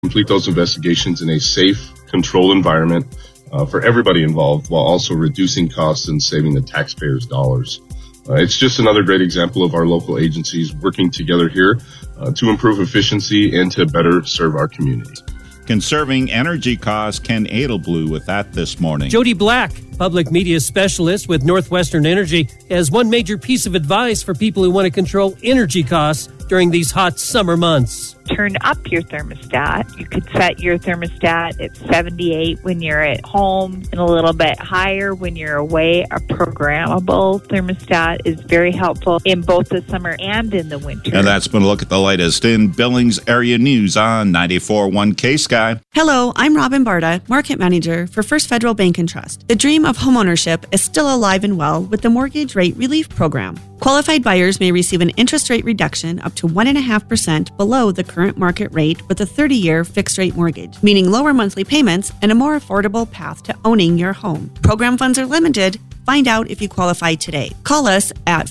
Complete those investigations in a safe, controlled environment for everybody involved, while also reducing costs and saving the taxpayers' dollars. It's just another great example of our local agencies working together here to improve efficiency and to better serve our community. Conserving energy costs, Ken Edelblue with that this morning. Jody Black, public media specialist with Northwestern Energy, has one major piece of advice for people who want to control energy costs during these hot summer months. Turn up your thermostat. You could set your thermostat at 78 when you're at home and a little bit higher when you're away. A programmable thermostat is very helpful in both the summer and in the winter. And that's been a look at the latest in Billings area news on 94.1 K-Sky. Hello, I'm Robin Barta, Market Manager for First Federal Bank and Trust. The dream of homeownership is still alive and well with the Mortgage Rate Relief Program. Qualified buyers may receive an interest rate reduction up to 1.5% below the current market rate with a 30-year fixed-rate mortgage, meaning lower monthly payments and a more affordable path to owning your home. Program funds are limited. Find out if you qualify today. Call us at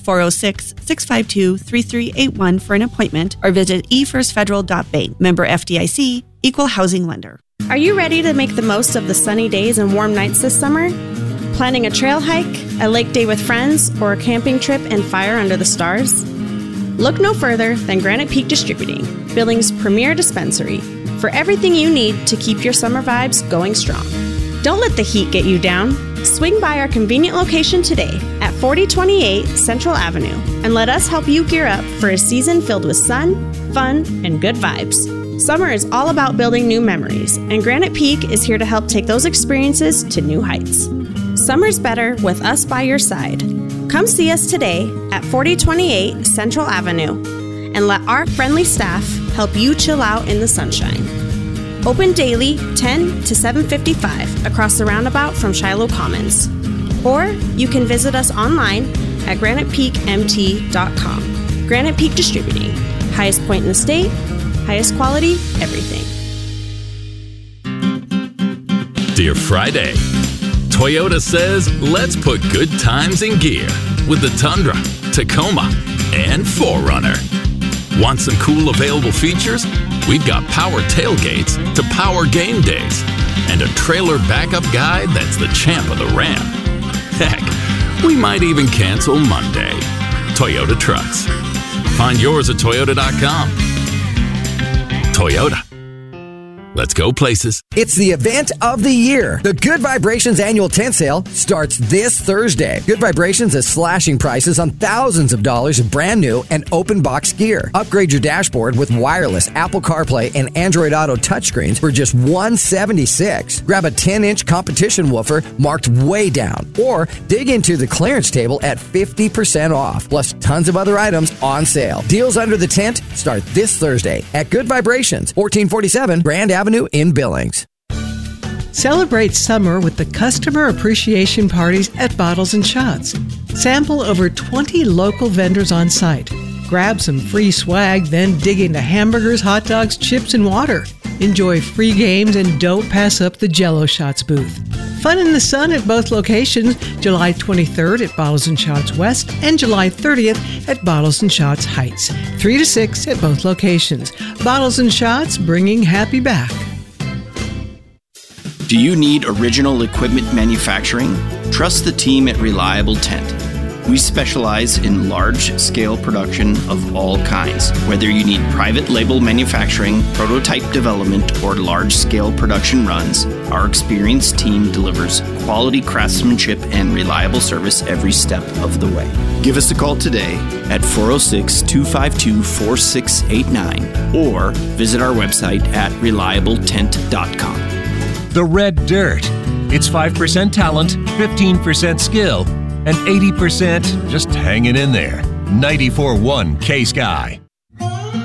406-652-3381 for an appointment or visit efirstfederal.bank. Member FDIC, Equal Housing Lender. Are you ready to make the most of the sunny days and warm nights this summer? Planning a trail hike, a lake day with friends, or a camping trip and fire under the stars? Look no further than Granite Peak Distributing, Billings' premier dispensary, for everything you need to keep your summer vibes going strong. Don't let the heat get you down. Swing by our convenient location today at 4028 Central Avenue and let us help you gear up for a season filled with sun, fun, and good vibes. Summer is all about building new memories, and Granite Peak is here to help take those experiences to new heights. Summer's better with us by your side. Come see us today at 4028 Central Avenue and let our friendly staff help you chill out in the sunshine. Open daily 10 to 7:55 across the roundabout from Shiloh Commons. Or you can visit us online at granitepeakmt.com. Granite Peak Distributing. Highest point in the state, highest quality, everything. Dear Friday, Toyota says let's put good times in gear with the Tundra, Tacoma, and 4Runner. Want some cool available features? We've got power tailgates to power game days and a trailer backup guide that's the champ of the ramp. Heck, we might even cancel Monday. Toyota Trucks. Find yours at Toyota.com. Toyota. Let's go places. It's the event of the year. The Good Vibrations annual tent sale starts this Thursday. Good Vibrations is slashing prices on thousands of dollars of brand new and open box gear. Upgrade your dashboard with wireless Apple CarPlay and Android Auto touchscreens for just $176. Grab a 10-inch competition woofer marked way down, or dig into the clearance table at 50% off. Plus tons of other items on sale. Deals under the tent start this Thursday at Good Vibrations, 1447 Grand Avenue in Billings. Celebrate summer with the customer appreciation parties at Bottles and Shots. Sample over 20 local vendors on site. Grab some free swag, then dig into hamburgers, hot dogs, chips, and water. Enjoy free games and don't pass up the Jell-O Shots booth. Fun in the sun at both locations, July 23rd at Bottles and Shots West and July 30th at Bottles and Shots Heights. 3 to 6 at both locations. Bottles and Shots, bringing happy back. Do you need original equipment manufacturing? Trust the team at Reliable Tent. We specialize in large-scale production of all kinds. Whether you need private label manufacturing, prototype development, or large-scale production runs, our experienced team delivers quality craftsmanship and reliable service every step of the way. Give us a call today at 406-252-4689 or visit our website at reliabletent.com. The Red Dirt. It's 5% talent, 15% skill, and 80% just hanging in there. 94.1 K-Sky.